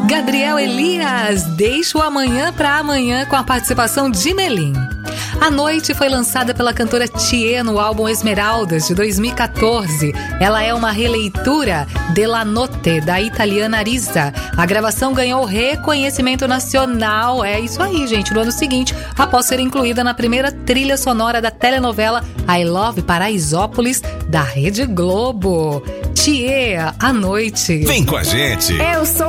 Gabriel Elias, Deixa o Amanhã pra Amanhã, com a participação de Melim. A Noite foi lançada pela cantora Thier no álbum Esmeraldas, de 2014. Ela é uma releitura de La Notte, da italiana Arisa. A gravação ganhou reconhecimento nacional, é isso aí, gente, no ano seguinte, após ser incluída na primeira trilha sonora da telenovela I Love Paraisópolis, da Rede Globo. Thier, A Noite. Vem com a gente. Eu sou